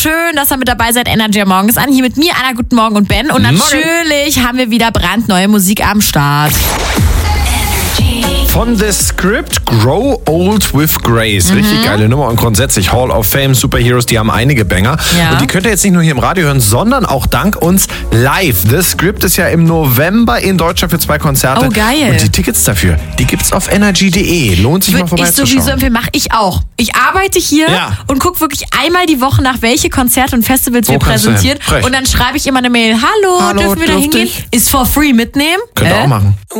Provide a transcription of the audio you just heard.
schön, dass ihr mit dabei seid. Energy morgens an. Hier mit mir, Anna, guten Morgen und Ben. Und natürlich haben wir wieder brandneue Musik am Start. Von The Script, Grow Old with Grace. Richtig geile Nummer und grundsätzlich Hall of Fame, Superheroes, die haben einige Banger. Ja. Und die könnt ihr jetzt nicht nur hier im Radio hören, sondern auch dank uns live. The Script ist ja im November in Deutschland für 2 Konzerte. Oh, geil. Und die Tickets dafür, die gibt's auf energy.de. Lohnt sich mal vorbeizuschauen. Ich sowieso empfehlen, mache ich auch. Ich arbeite hier und gucke wirklich einmal die Woche nach, welche Konzerte und Festivals wir präsentieren. Und dann schreibe ich immer eine Mail. Hallo, dürfen wir da hingehen? Ist for free mitnehmen. Könnt ihr auch machen.